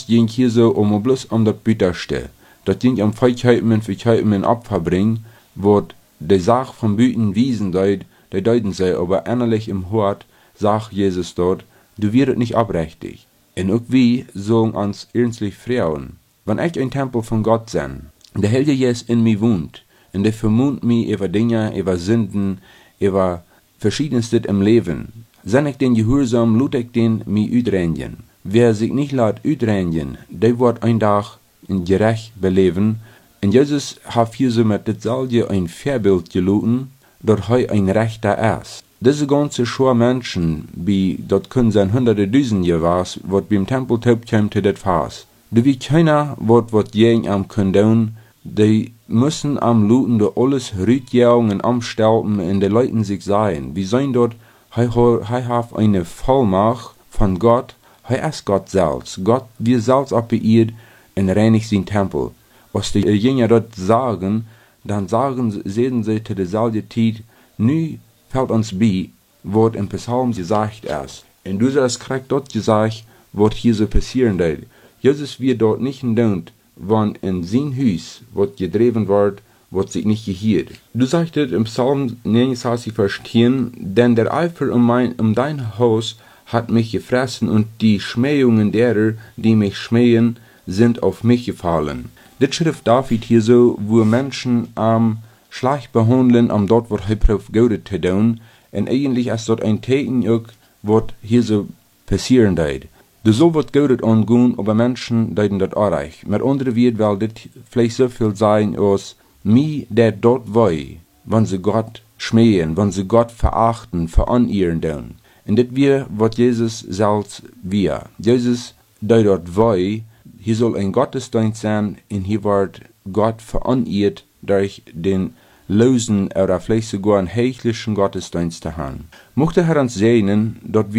das ging hier so bloß das Bütterste. Das ging Feichheiten abverbringen, wo die Sache vom Büten wiesen die deuten sei, aber innerlich im Hort sagt Jesus dort, du wirst nicht abrechtig. Und auch wie sagen uns ernstlich Frauen, wenn ich ein Tempel von Gott bin, der Heilige Jesus in mir wohnt, und der vermont mich über Dinge, über Sünden, über Verschiedenstes im Leben, sind ich den Gehorsam, lut ich den mich üdrängen. Wer sich nicht lat üdrängen, der wird ein Tag gerecht beleben. Und Jesus hat hier so mit dasselbe ein Vorbild geluten, dass er ein Rechter ist. Diese ganze Schar Menschen, wie dort können sein hunderte Tausend was, wat beim Tempel taubt kommt zu das Fass. Da wie keiner wat jeden am können, die müssen am Luten da alles rütjagen und amstelpen und die Leuten sich sagen, wie sein dort, hat eine Vollmacht von Gott, ist Gott selbst. Gott, wir selbst abbeirrt und reinigt sein Tempel. Was die Jünger dort sagen, dann sehen sie zu derselben Zeit, nu fällt uns bei, was im Psalm gesagt ist. Und du hast korrekt dort gesagt, was hier so passieren wird. Jesus wird dort nicht hindurch, wann in sein Haus, was gedreven wird, was sich nicht gehiert. Du sagtest im Psalm 69, Vers 10, denn der Eifer um dein Haus hat mich gefressen und die Schmähungen derer, die mich schmähen, sind auf mich gefallen. Das schrift David hier so, wo Menschen schlecht behandeln, dort wird Hyperf Gott zu tun, und eigentlich ist dort ein Teken auch, was hier so passieren wird. Du soll wird Gott angehen, aber Menschen deuten dort auch reich. Mit anderen wird, weil das vielleicht so viel sein, als mir, der dort wei, wenn sie Gott schmähen, wenn sie Gott verachten, veranieren tun. Und das wir, was Jesus selbst wir. Jesus, der dort wei, hier soll ein Gottesdienst sein, und hier wird Gott veraniert durch den losen oder vielleicht sogar einen heiliglichen Gottesdienst zu haben. Mochte Herr uns segnen, dort